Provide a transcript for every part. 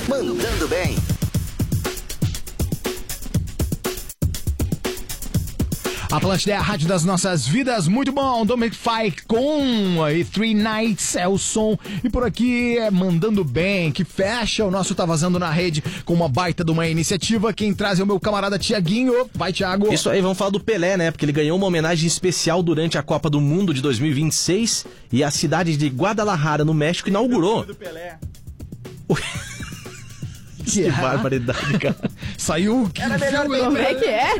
Mandando Bem. Atlântida é a rádio das nossas vidas, muito bom, Dominic Fike com e Three Nights é o som, e por aqui é Mandando Bem, que fecha o nosso Tá Vazando na Rede com uma baita de uma iniciativa. Quem traz é o meu camarada Tiaguinho. Vai, Thiago. Isso aí, vamos falar do Pelé, né, porque ele ganhou uma homenagem especial durante a Copa do Mundo de 2026 e a cidade de Guadalajara, no México, inaugurou. Do Pelé. Que barbaridade, cara. Saiu. Era melhor como é que é?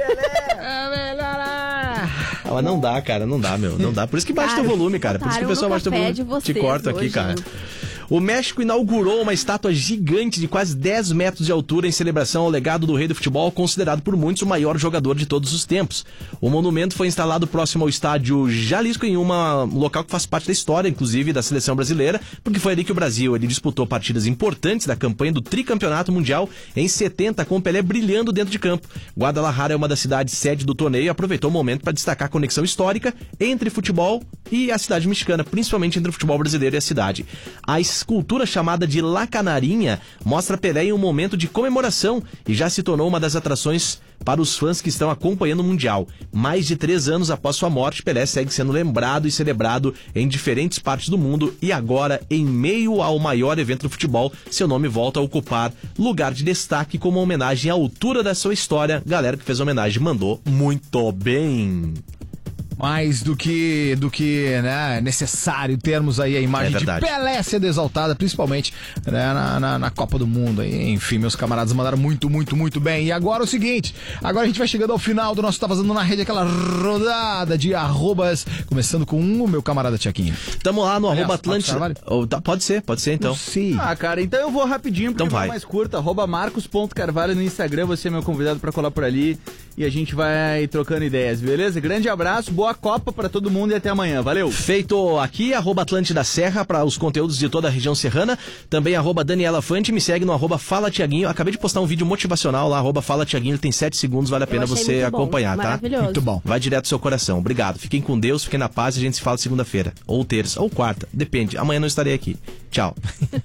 Mas não dá, cara, não dá, meu. Não dá. Por isso que baixa teu volume, cara. Por isso que o pessoal baixa teu volume. Te corto aqui, cara. O México inaugurou uma estátua gigante de quase 10 metros de altura em celebração ao legado do rei do futebol, considerado por muitos o maior jogador de todos os tempos. O monumento foi instalado próximo ao estádio Jalisco, em um local que faz parte da história, inclusive, da seleção brasileira, porque foi ali que o Brasil disputou partidas importantes da campanha do tricampeonato mundial em 70, com o Pelé brilhando dentro de campo. Guadalajara é uma das cidades sede do torneio e aproveitou o momento para destacar a conexão histórica entre futebol e a cidade mexicana, principalmente entre o futebol brasileiro e a cidade. A escultura chamada de La Canarinha mostra Pelé em um momento de comemoração e já se tornou uma das atrações para os fãs que estão acompanhando o Mundial. Mais de 3 anos após sua morte, Pelé segue sendo lembrado e celebrado em diferentes partes do mundo e agora, em meio ao maior evento do futebol, seu nome volta a ocupar lugar de destaque como uma homenagem à altura da sua história. Galera que fez a homenagem mandou muito bem. Mais do que né, necessário termos aí a imagem de Pelé sendo exaltada, principalmente né, na Copa do Mundo. Enfim, meus camaradas mandaram muito bem. E agora é o seguinte, agora a gente vai chegando ao final do nosso Tá Vazando na Rede, aquela rodada de arrobas, começando com o meu camarada Tiaguinho. Tamo lá no arroba Atlântida. Pode ser então. Sim. Cara, então eu vou rapidinho, porque é mais curta, arroba marcos.carvalho no Instagram, você é meu convidado pra colar por ali e a gente vai trocando ideias, beleza? Grande abraço, boa Copa pra todo mundo e até amanhã, valeu! Feito aqui, arroba Atlântida Serra para os conteúdos de toda a região serrana, também arroba Daniela Fante, me segue no arroba Fala Tiaguinho, acabei de postar um vídeo motivacional lá, arroba Fala Tiaguinho, ele tem 7 segundos, vale a pena você acompanhar, tá? Muito bom. Vai direto do seu coração, obrigado, fiquem com Deus, fiquem na paz e a gente se fala segunda-feira, ou terça, ou quarta, depende, amanhã não estarei aqui, tchau.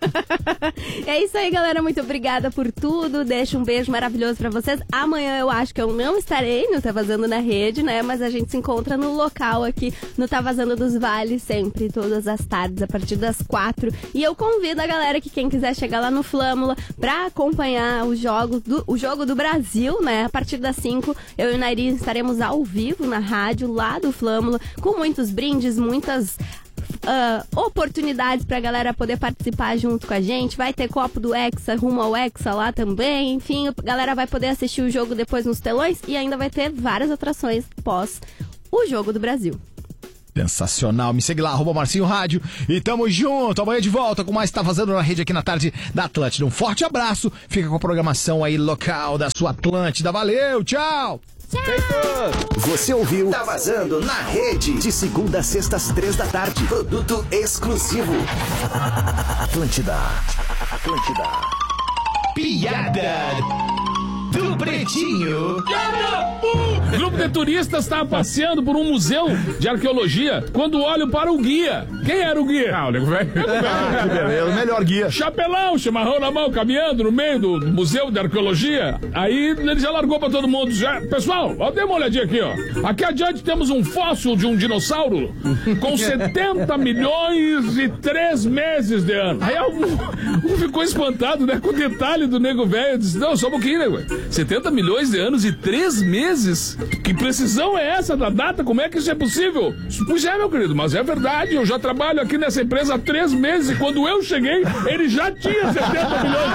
É isso aí, galera, muito obrigada por tudo, deixa um beijo maravilhoso pra vocês. Amanhã eu acho que eu não estarei no Tá Vazando na Rede, né, mas a gente se encontra no local aqui no Tá Vazando dos Vales, sempre, todas as tardes, a partir das 4. E eu convido a galera que quem quiser chegar lá no Flâmula pra acompanhar o jogo do Brasil, né, a partir das 5, eu e o Nairi estaremos ao vivo na rádio lá do Flâmula, com muitos brindes, muitas oportunidades pra galera poder participar junto com a gente. Vai ter copo do Hexa, rumo ao Hexa lá também. Enfim, a galera vai poder assistir o jogo depois nos telões e ainda vai ter várias atrações pós o Jogo do Brasil. Sensacional, me segue lá, arroba Marcinho Rádio e tamo junto, amanhã de volta com mais Tá Vazando na Rede aqui na tarde da Atlântida. Um forte abraço, fica com a programação aí local da sua Atlântida, valeu, tchau! Você ouviu Tá Vazando na Rede, de segunda a sexta às 3 da tarde, produto exclusivo Atlântida. Piada do Pretinho. O grupo de turistas estava passeando por um museu de arqueologia quando olham para o guia. Quem era o guia? O nego velho. Que beleza, o melhor guia. Chapelão, chimarrão na mão, caminhando no meio do museu de arqueologia. Aí ele já largou para todo mundo. Pessoal, dê uma olhadinha aqui, ó. Aqui adiante temos um fóssil de um dinossauro com 70 milhões e 3 meses de ano. Aí um ficou espantado, né, com o detalhe do nego velho. Disse, não, só um pouquinho, nego. 70 milhões de anos e 3 meses? Que precisão é essa da data? Como é que isso é possível? Pois é, meu querido, mas é verdade. Eu já trabalho aqui nessa empresa há 3 meses e quando eu cheguei, ele já tinha 70 milhões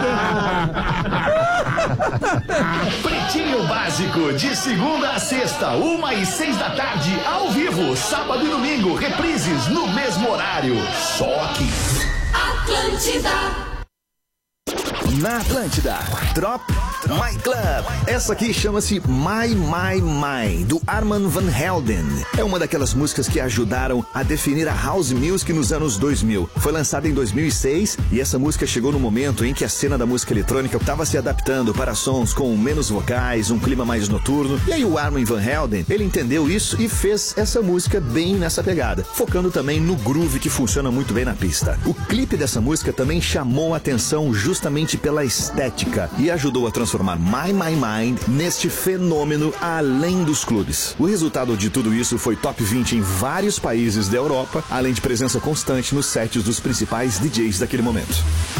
de anos. Pretinho Básico, de segunda a sexta, 1h06 da tarde, ao vivo, sábado e domingo, reprises no mesmo horário. Só aqui. Atlântida. Na Atlântida, Drop My Club. Essa aqui chama-se My, do Armand Van Helden. É uma daquelas músicas que ajudaram a definir a House Music nos anos 2000. Foi lançada em 2006 e essa música chegou no momento em que a cena da música eletrônica estava se adaptando para sons com menos vocais, um clima mais noturno. E aí o Armand Van Helden, ele entendeu isso e fez essa música bem nessa pegada, focando também no groove que funciona muito bem na pista. O clipe dessa música também chamou a atenção justamente pela estética e ajudou a transformar My Mind neste fenômeno além dos clubes. O resultado de tudo isso foi top 20 em vários países da Europa, além de presença constante nos sets dos principais DJs daquele momento.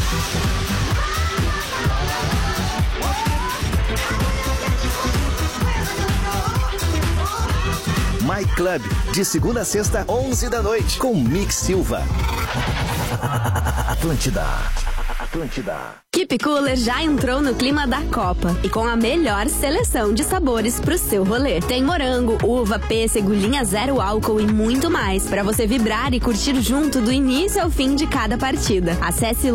My Club, de segunda a sexta, 11 da noite, com Mick Silva. Atlântida. Keep Cooler já entrou no clima da Copa e com a melhor seleção de sabores pro seu rolê. Tem morango, uva, pêssego, linha zero álcool e muito mais para você vibrar e curtir junto do início ao fim de cada partida. Acesse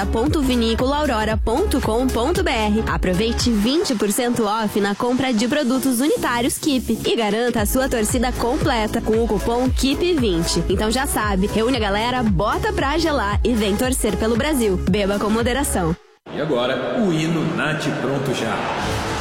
loja.vinícola-aurora.com.br. Aproveite 20% off na compra de produtos unitários Keep e garanta a sua torcida completa com o cupom KEEP20. Então já sabe, reúne a galera, bota pra gelar e vem torcer pelo Brasil. Beba com moderação. E agora, o hino Nath Pronto Já.